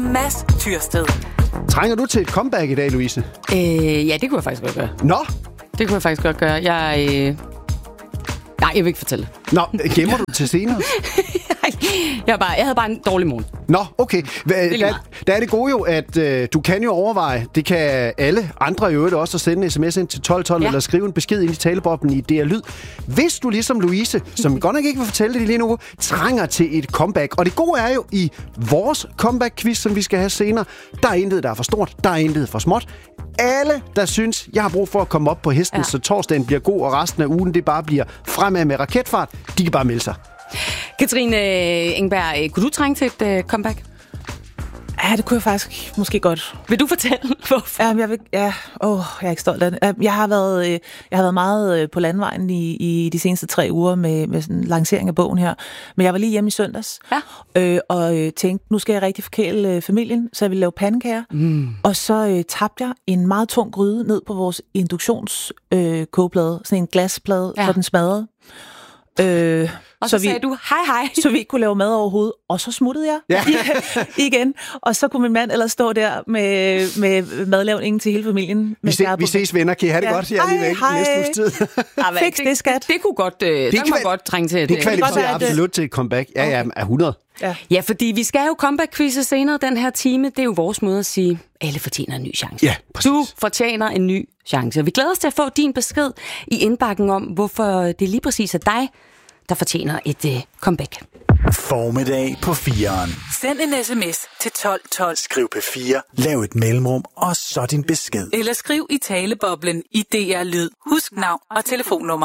Mads Tyrsted. Trænger du til et comeback i dag, Louise? Ja, det kunne jeg faktisk godt gøre. Nå? Det kunne jeg faktisk godt gøre. Nej, jeg vil ikke fortælle. Nå, gemmer du til senere? Jeg havde bare en dårlig morgen. Nå, okay. Der er det gode jo, at du kan jo overveje, det kan alle andre i øvrigt også, at sende en sms ind til 1212, eller skrive en besked ind i taleboblen i DR Lyd. Hvis du ligesom Louise, som godt nok ikke vil fortælle det lige nu, trænger til et comeback. Og det gode er jo, i vores comeback-quiz, som vi skal have senere, der er intet, der er for stort, der er intet for småt. Alle, der synes, jeg har brug for at komme op på hesten, så torsdagen bliver god, og resten af ugen, det bare bliver fremad med raketfart, de kan bare melde sig. Katrine Engberg, kunne du trænge til et comeback? Ja, det kunne jeg faktisk måske godt. Vil du fortælle, hvorfor? Jeg er ikke stolt af det. Jeg har været meget på landvejen i de seneste 3 uger med sådan en lancering af bogen her. Men jeg var lige hjemme i søndags, og tænkte, nu skal jeg rigtig forkæle familien, så jeg ville lave pandekager. Og så tabte jeg en meget tung gryde ned på vores induktionskogeplade, sådan en glasplade, så den smadrede. Og så sagde du, hej. Så vi ikke kunne lave mad overhovedet. Og så smuttede jeg igen. Og så kunne min mand ellers stå der med madlavningen til hele familien. Vi ses venner, kan I have det godt? Jeg er lige væk næste uges tid. Fix det, skat. Det kunne godt, godt trænge til. Det kvalificerer absolut til et comeback. Ja, er 100. Ja, fordi vi skal jo comeback-quizze senere den her time. Det er jo vores måde at sige, alle fortjener en ny chance. Ja, præcis. Du fortjener en ny chance. Og vi glæder os til at få din besked i indbakken om, hvorfor det lige præcis er dig, der fortjener et comeback. Formiddag på 4'eren. Send en sms til 1212. Skriv P4, lav et mellemrum, og så din besked. Eller skriv i taleboblen i DR Lyd. Husk navn og telefonnummer.